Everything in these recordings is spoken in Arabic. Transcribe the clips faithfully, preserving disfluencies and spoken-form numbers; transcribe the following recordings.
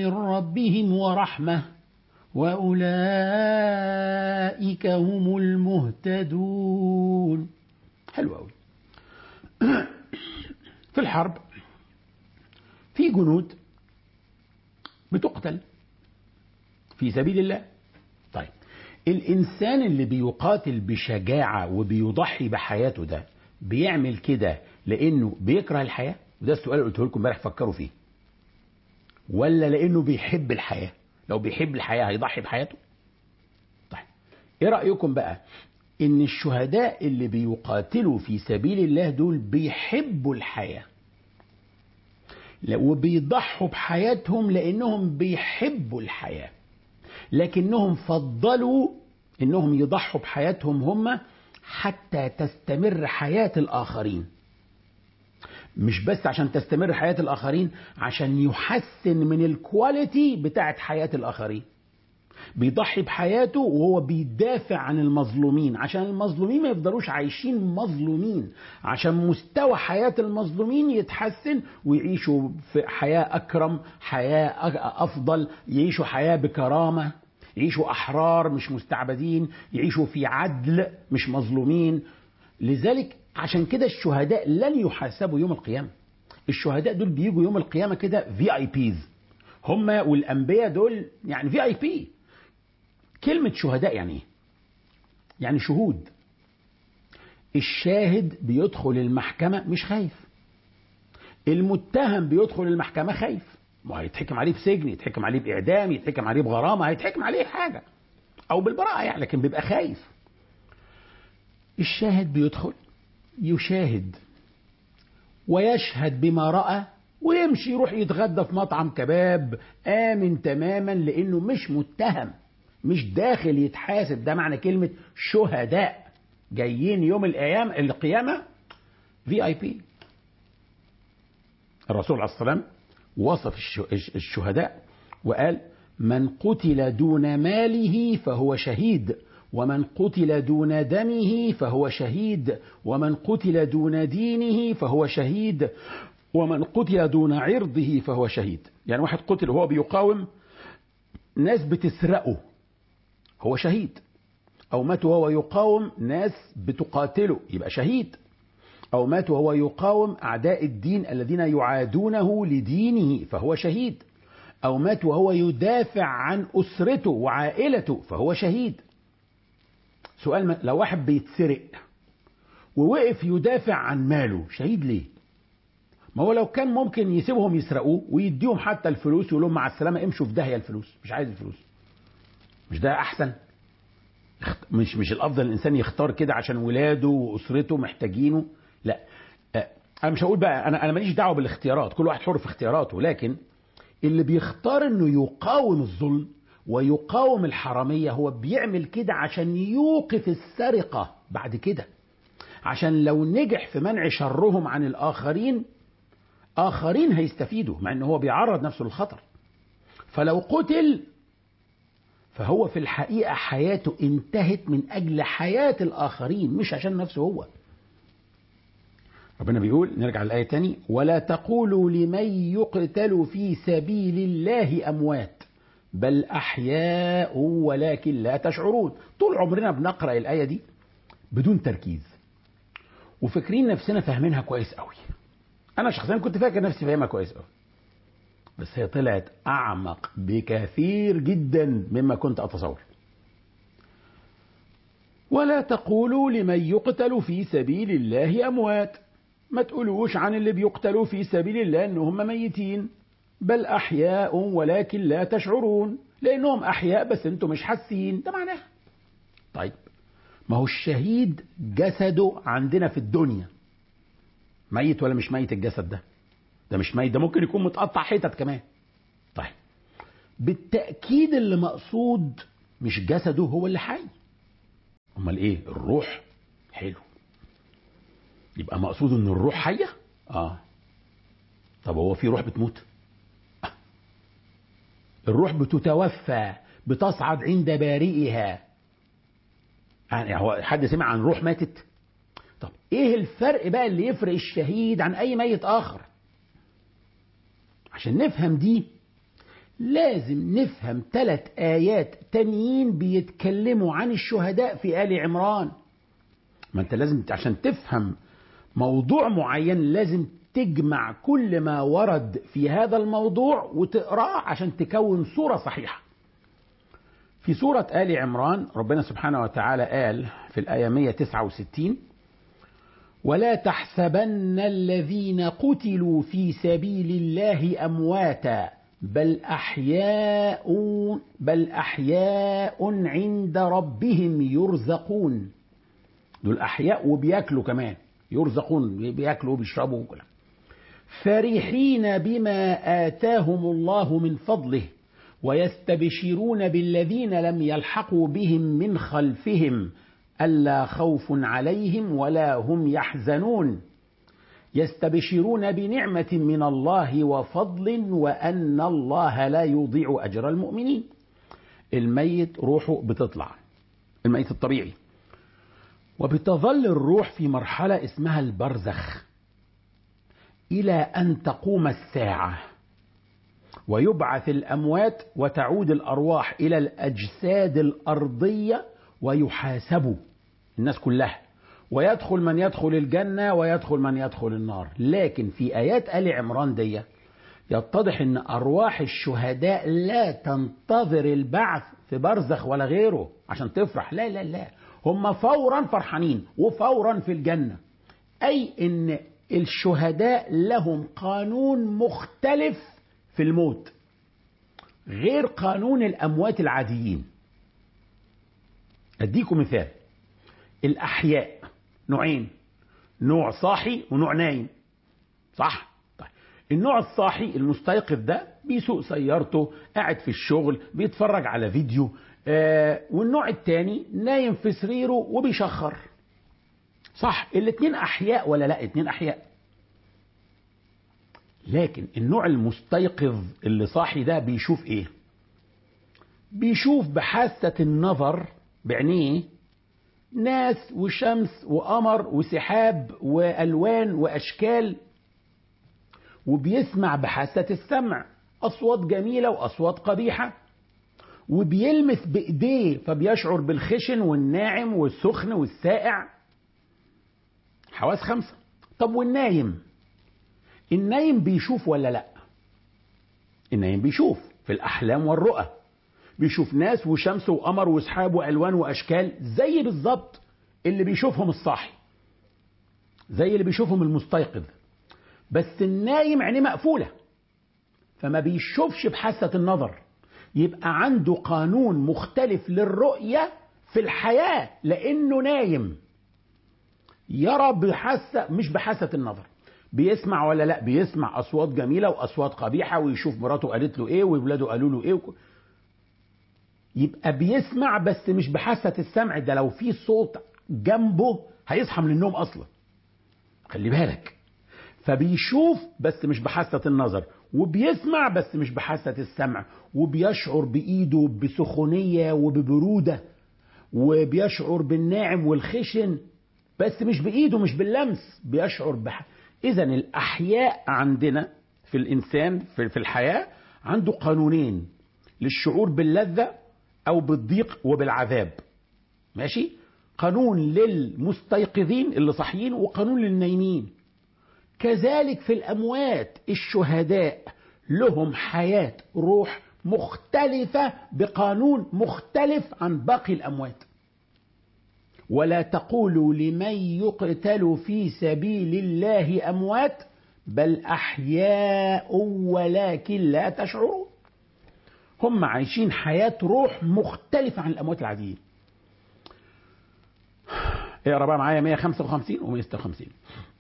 من ربهم ورحمة وأولئك هم المهتدون. حلو أوي. في الحرب في جنود بتقتل في سبيل الله. طيب الإنسان اللي بيقاتل بشجاعة وبيضحي بحياته ده بيعمل كده لأنه بيكره الحياة؟ وده السؤال اللي قلته لكم امبارح، فكروا فيه. ولا لأنه بيحب الحياة؟ لو بيحب الحياة هيضحي بحياته؟ طيب ايه رأيكم بقى ان الشهداء اللي بيقاتلوا في سبيل الله دول بيحبوا الحياة وبيضحوا بحياتهم لأنهم بيحبوا الحياة، لكنهم فضلوا انهم يضحوا بحياتهم هم حتى تستمر حياة الآخرين. مش بس عشان تستمر حياة الآخرين، عشان يحسن من الكواليتي بتاعت حياة الآخرين. بيضحي بحياته وهو بيدافع عن المظلومين، عشان المظلومين ما يفضلوش عايشين مظلومين، عشان مستوى حياة المظلومين يتحسن ويعيشوا في حياة أكرم، حياة أفضل، يعيشوا حياة بكرامة، يعيشوا أحرار مش مستعبدين، يعيشوا في عدل مش مظلومين. لذلك عشان كده الشهداء لن يحاسبوا يوم القيامة. الشهداء دول بيجوا يوم القيامة كده في اي بيز، هم والأنبياء دول يعني في اي بي. كلمة شهداء يعني ايه؟ يعني شهود. الشاهد بيدخل المحكمة مش خايف، المتهم بيدخل المحكمة خايف، ما هيتحكم عليه بسجن، يتحكم عليه بإعدام، يتحكم عليه بغرامة، هيتحكم عليه حاجة أو بالبراءة يعني، لكن بيبقى خايف. الشاهد بيدخل يشاهد ويشهد بما رأى ويمشي يروح يتغدى في مطعم كباب آمن تماما، لأنه مش متهم، مش داخل يتحاسب. ده معنى كلمة شهداء، جايين يوم القيامة القيامة في اي بي. الرسول عليه الصلاة والسلام وصف الشهداء وقال: من قتل دون ماله فهو شهيد، ومن قتل دون دمه فهو شهيد، ومن قتل دون دينه فهو شهيد، ومن قتل دون عرضه فهو شهيد. يعني واحد قتل وهو بيقاوم ناس بتسرقه هو شهيد، أو مات وهو يقاوم ناس بتقاتله يبقى شهيد، أو مات وهو يقاوم أعداء الدين الذين يعادونه لدينه فهو شهيد، أو مات وهو يدافع عن أسرته وعائلته فهو شهيد. سؤال: لو واحد بيتسرق ووقف يدافع عن ماله، شهيد ليه؟ ما هو لو كان ممكن يسيبهم يسرقوه ويديهم حتى الفلوس ويقول لهم مع السلامة امشوا في داهية، الفلوس مش عايز الفلوس، مش ده أحسن؟ مش مش الأفضل الإنسان يختار كده عشان ولاده وأسرته محتاجينه؟ لا، أنا مش هقول بقى، أنا أنا ماليش دعوة بالاختيارات، كل واحد حر في اختياراته، لكن اللي بيختار إنه يقاوم الظلم ويقاوم الحرامية هو بيعمل كده عشان يوقف السرقة بعد كده، عشان لو نجح في منع شرهم عن الآخرين، آخرين هيستفيدوا، مع إنه هو بيعرض نفسه للخطر. فلو قتل فهو في الحقيقة حياته انتهت من أجل حياة الآخرين مش عشان نفسه هو. ربنا بيقول، نرجع للآية تاني: ولا تقولوا لمن يقتل في سبيل الله أموات بل أحياء ولكن لا تشعرون. طول عمرنا بنقرأ الآية دي بدون تركيز وفكرين نفسنا فاهمينها كويس قوي. أنا شخصيا كنت فاكر نفسي فاهمها كويس قوي، بس هي طلعت أعمق بكثير جدا مما كنت أتصور. ولا تقولوا لمن يقتل في سبيل الله أموات، ما تقولوش عن اللي بيقتلوا في سبيل الله أنهم ميتين، بل أحياء ولكن لا تشعرون، لأنهم أحياء بس أنتم مش حاسين، ده معناه. طيب ما هو الشهيد جسده عندنا في الدنيا ميت ولا مش ميت؟ الجسد ده ده مش ميت، ده ممكن يكون متقطع حتت كمان. طيب بالتأكيد اللي مقصود مش جسده هو اللي حي، امال ايه؟ الروح. حلو، يبقى مقصود ان الروح حية. اه طب هو في روح بتموت؟ آه. الروح بتتوفى، بتصعد عند بارئها. يعني هو حد سمع عن روح ماتت؟ طب ايه الفرق بقى اللي يفرق الشهيد عن اي ميت اخر؟ عشان نفهم دي لازم نفهم ثلاث آيات تانيين بيتكلموا عن الشهداء في آل عمران. ما أنت لازم عشان تفهم موضوع معين لازم تجمع كل ما ورد في هذا الموضوع وتقرأه عشان تكون صورة صحيحة. في سورة آل عمران ربنا سبحانه وتعالى قال في الآية مئة وتسعة وستين: ولا تحسبن الذين قتلوا في سبيل الله أمواتا بل أحياء بل أحياء عند ربهم يرزقون. دول أحياء وبياكلوا كمان، يرزقون بياكلوا وبيشربوا وكلام. فرحين بما آتاهم الله من فضله ويستبشرون بالذين لم يلحقوا بهم من خلفهم ألا خوف عليهم ولا هم يحزنون يستبشرون بنعمة من الله وفضل وأن الله لا يضيع أجر المؤمنين. الميت روحه بتطلع، الميت الطبيعي، وبتظل الروح في مرحلة اسمها البرزخ إلى أن تقوم الساعة، ويبعث الأموات وتعود الأرواح إلى الأجساد الأرضية ويحاسبوا الناس كلها، ويدخل من يدخل الجنة ويدخل من يدخل النار. لكن في آيات آل عمران دي يتضح أن أرواح الشهداء لا تنتظر البعث في برزخ ولا غيره عشان تفرح، لا لا لا، هم فورا فرحانين وفورا في الجنة. أي أن الشهداء لهم قانون مختلف في الموت غير قانون الأموات العاديين. أديكم مثال: الأحياء نوعين، نوع صاحي ونوع نايم، صح؟ طيب النوع الصاحي المستيقظ ده بيسوق سيارته، قاعد في الشغل، بيتفرج على فيديو، آه والنوع التاني نايم في سريره وبيشخر، صح؟ الاتنين أحياء ولا لا؟ اتنين أحياء. لكن النوع المستيقظ اللي صاحي ده بيشوف ايه؟ بيشوف بحاسة النظر بعينيه ناس وشمس وقمر وسحاب وألوان وأشكال، وبيسمع بحاسة السمع أصوات جميلة وأصوات قبيحة، وبيلمس بإيديه فبيشعر بالخشن والناعم والسخن والسائع. حواس خمسة. طب والنايم؟ النايم بيشوف ولا لا؟ النايم بيشوف في الأحلام والرؤى، بيشوف ناس وشمس وقمر وسحاب وألوان وأشكال زي بالظبط اللي بيشوفهم الصاحي، زي اللي بيشوفهم المستيقظ. بس النايم عينيه مقفولة فما بيشوفش بحاسة النظر، يبقى عنده قانون مختلف للرؤية في الحياة لأنه نايم، يرى بحاسة مش بحاسة النظر. بيسمع ولا لا؟ بيسمع أصوات جميلة وأصوات قبيحة، ويشوف مراته قالت له إيه وولاده قالوا له إيه وك... يبقى بيسمع بس مش بحاسة السمع. ده لو في صوت جنبه هيصحى من النوم أصلا، خلي بالك. فبيشوف بس مش بحاسة النظر، وبيسمع بس مش بحاسة السمع، وبيشعر بإيده بسخونية وببرودة، وبيشعر بالناعم والخشن بس مش بإيده، مش باللمس، بيشعر بح... إذا الأحياء عندنا في الإنسان في الحياة عنده قانونين للشعور باللذة أو بالضيق وبالعذاب، ماشي؟ قانون للمستيقظين اللي صحيين وقانون للنايمين. كذلك في الأموات الشهداء لهم حياة روح مختلفة بقانون مختلف عن باقي الأموات. ولا تقولوا لمن يقتل في سبيل الله أموات بل أحياء ولكن لا تشعرون. هم عايشين حياة روح مختلفة عن الأموات العاديين. اقرا بقى معايا مئة وخمسة وخمسين و مئة وستة وخمسين.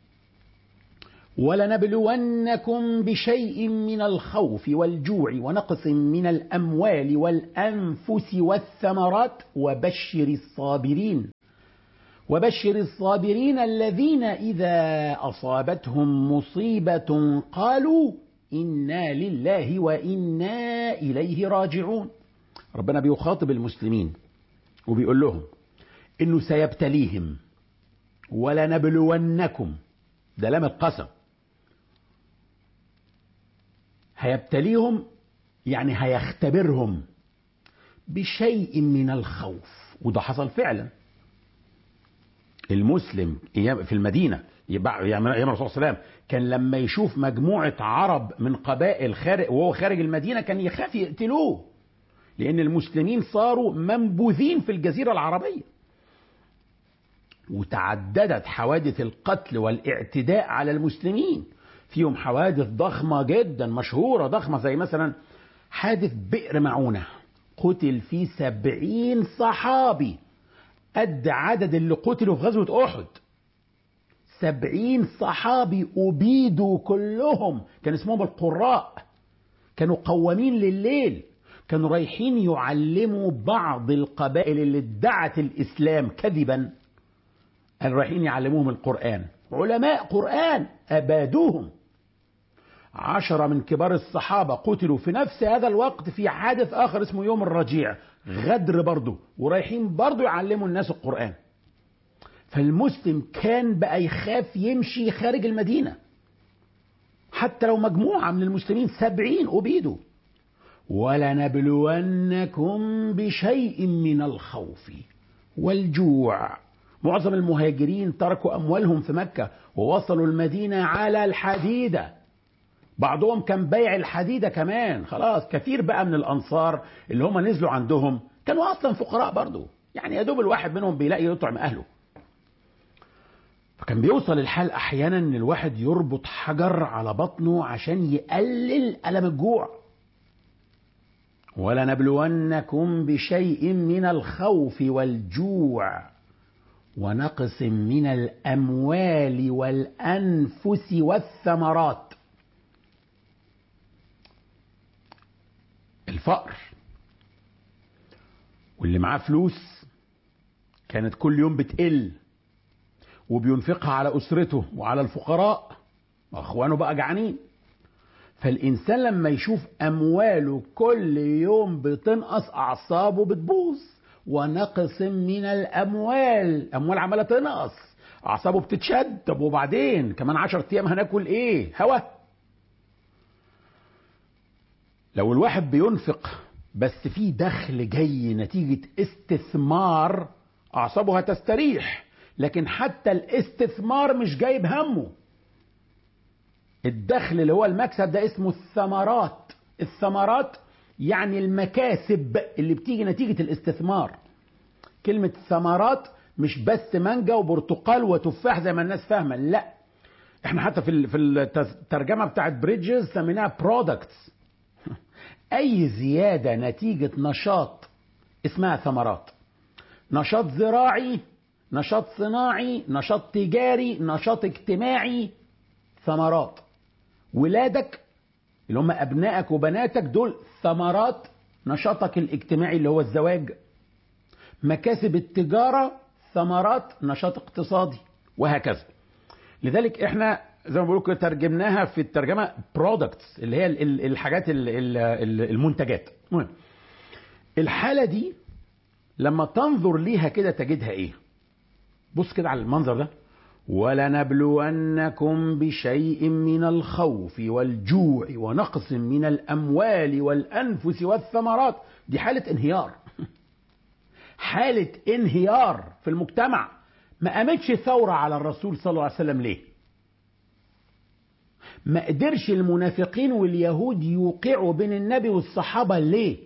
ولنبلونكم بشيء من الخوف والجوع ونقص من الأموال والأنفس والثمرات وبشر الصابرين وبشر الصابرين الذين إذا أصابتهم مصيبة قالوا إنا لله وإنا إليه راجعون. ربنا بيخاطب المسلمين وبيقول لهم إنه سيبتليهم. ولنبلونكم، ده لام القسم، هيبتليهم يعني هيختبرهم بشيء من الخوف. وده حصل فعلا. المسلم في المدينة أيام الرسول صلى الله عليه وسلم كان لما يشوف مجموعة عرب من قبائل خارج وهو خارج المدينة كان يخاف يقتلوه، لأن المسلمين صاروا منبوذين في الجزيرة العربية. وتعددت حوادث القتل والاعتداء على المسلمين، فيهم حوادث ضخمة جدا مشهورة ضخمة، زي مثلا حادث بئر معونة، قتل فيه سبعين صحابي قد عدد اللي قتلوا في غزوة أحد. سبعين صحابي أبيدوا كلهم، كان اسمهم القراء، كانوا قوامين لليل، كانوا رايحين يعلموا بعض القبائل اللي ادعت الإسلام كذبا، كانوا رايحين يعلموهم القرآن، علماء قرآن أبادوهم. عشرة من كبار الصحابة قتلوا في نفس هذا الوقت في حادث آخر اسمه يوم الرجيع، غدر برضه، ورايحين برضه يعلموا الناس القرآن. فالمسلم كان بقى يخاف يمشي خارج المدينة، حتى لو مجموعة من المسلمين سبعين أبيدوا. ولنبلونكم بشيء من الخوف والجوع. معظم المهاجرين تركوا أموالهم في مكة ووصلوا المدينة على الحديدة، بعضهم كان بيع الحديدة كمان خلاص. كثير بقى من الأنصار اللي هم نزلوا عندهم كانوا أصلا فقراء برضو، يعني يا دوب الواحد منهم بيلاقي يطعم أهله. فكان بيوصل الحال أحيانا إن الواحد يربط حجر على بطنه عشان يقلل ألم الجوع. ولنبلونكم بشيء من الخوف والجوع ونقص من الأموال والأنفس والثمرات. الفقر، واللي معاه فلوس كانت كل يوم بتقل وبينفقها على أسرته وعلى الفقراء، أخوانه بقى جعانين. فالإنسان لما يشوف أمواله كل يوم بتنقص أعصابه بتبوظ. ونقص من الأموال، أموال عمالة تنقص، أعصابه بتتشد. طب وبعدين كمان عشر أيام هناكل إيه؟ هوا. لو الواحد بينفق بس في دخل جاي نتيجة استثمار أعصابه هتستريح، لكن حتى الاستثمار مش جايب همه. الدخل اللي هو المكسب ده اسمه الثمرات. الثمرات يعني المكاسب اللي بتيجي نتيجة الاستثمار. كلمة ثمرات مش بس مانجا وبرتقال وتفاح زي ما الناس فاهمة، لا، احنا حتى في في الترجمة بتاعت بريدجز سميناها برودكتس. اي زيادة نتيجة نشاط اسمها ثمرات. نشاط زراعي، نشاط صناعي، نشاط تجاري، نشاط اجتماعي، ثمرات. ولادك اللي هم أبنائك وبناتك دول ثمرات نشاطك الاجتماعي اللي هو الزواج. مكاسب التجارة ثمرات نشاط اقتصادي، وهكذا. لذلك احنا زي ما بقول كده ترجمناها في الترجمة products اللي هي الحاجات المنتجات. الحالة دي لما تنظر ليها كده تجدها ايه؟ بص كده على المنظر ده. ولنبلونكم بشيء من الخوف والجوع ونقص من الأموال والأنفس والثمرات. دي حالة انهيار. حالة انهيار في المجتمع. ما قامتش ثورة على الرسول صلى الله عليه وسلم ليه؟ ما قدرش المنافقين واليهود يوقعوا بين النبي والصحابة ليه؟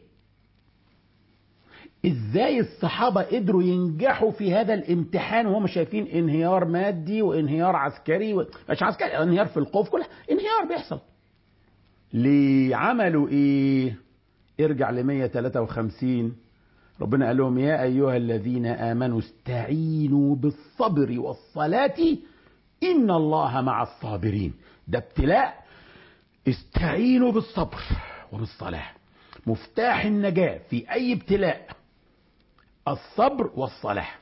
ازاي الصحابة قدروا ينجحوا في هذا الامتحان وهم شايفين انهيار مادي وانهيار عسكري و... مش عسكري، انهيار في الخوف، كل انهيار بيحصل. ليه عملوا ايه؟ ارجع ل مية وتلاتة وخمسين، ربنا قال لهم يا ايها الذين امنوا استعينوا بالصبر والصلاة ان الله مع الصابرين. ده ابتلاء. استعينوا بالصبر وبالصلاة. مفتاح النجاة في اي ابتلاء الصبر والصلاة.